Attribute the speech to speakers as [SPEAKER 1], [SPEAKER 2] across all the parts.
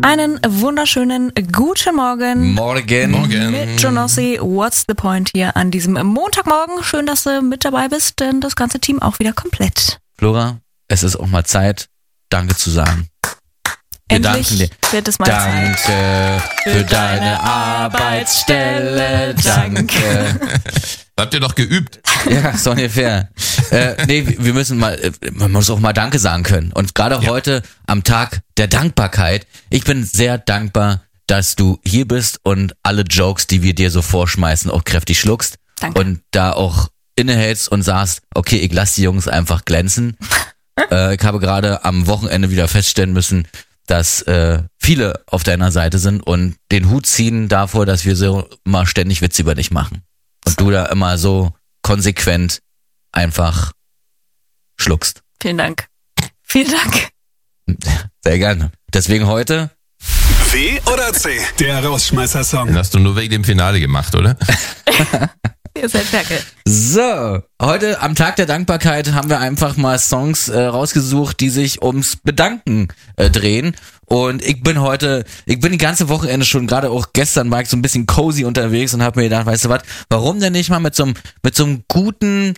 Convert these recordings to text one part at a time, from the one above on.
[SPEAKER 1] Einen wunderschönen guten Morgen.
[SPEAKER 2] Morgen.
[SPEAKER 1] Mit Jonossi, What's the Point hier an diesem Montagmorgen. Schön, dass du mit dabei bist, denn das ganze Team auch wieder komplett.
[SPEAKER 2] Flora, es ist auch mal Zeit, Danke zu sagen. Wir
[SPEAKER 1] Endlich
[SPEAKER 2] danken dir.
[SPEAKER 1] wird es mal
[SPEAKER 2] Danke
[SPEAKER 1] Zeit.
[SPEAKER 2] für deine Arbeitsstelle. Danke.
[SPEAKER 3] Habt ihr doch geübt.
[SPEAKER 2] Ja, so ungefähr. Wir müssen man muss auch mal Danke sagen können. Und gerade heute am Tag der Dankbarkeit, ich bin sehr dankbar, dass du hier bist und alle Jokes, die wir dir so vorschmeißen, auch kräftig schluckst.
[SPEAKER 1] Danke.
[SPEAKER 2] Und da auch innehältst und sagst, okay, ich lasse die Jungs einfach glänzen. Ich habe gerade am Wochenende wieder feststellen müssen, dass viele auf deiner Seite sind und den Hut ziehen davor, dass wir so mal ständig Witze über dich machen. Und du da immer so konsequent einfach schluckst.
[SPEAKER 1] Vielen Dank. Vielen Dank.
[SPEAKER 2] Sehr gerne. Deswegen heute
[SPEAKER 4] W oder C? Der Rausschmeißer-Song.
[SPEAKER 3] Den hast du nur wegen dem Finale gemacht, oder?
[SPEAKER 1] Ihr seid Ferkel.
[SPEAKER 2] So, heute am Tag der Dankbarkeit haben wir einfach mal Songs rausgesucht, die sich ums Bedanken drehen. Und ich bin die ganze Wochenende schon, gerade auch gestern war ich so ein bisschen cozy unterwegs und habe mir gedacht, weißt du was, warum denn nicht mal mit so einem guten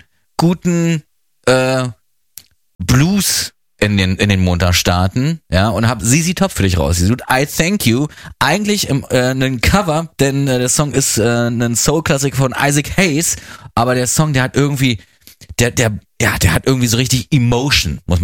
[SPEAKER 2] Blues in den Montag starten, ja, und hab ZZ Top für dich rausgesucht. I Thank You, eigentlich ein Cover, denn der Song ist ein Soul-Klassiker von Isaac Hayes, aber der Song, der hat irgendwie, der hat irgendwie so richtig Emotion, muss